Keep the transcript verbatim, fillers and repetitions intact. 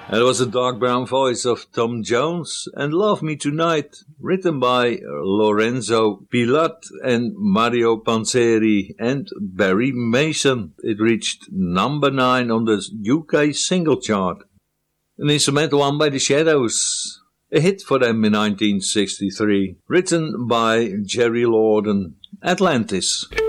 And it was the dark brown voice of Tom Jones and Love Me Tonight, written by Lorenzo Pilat and Mario Panzeri and Barry Mason. It reached number nine on the U K single chart. An instrumental one by The Shadows, a hit for them in nineteen sixty-three, written by Jerry Lorden, Atlantis.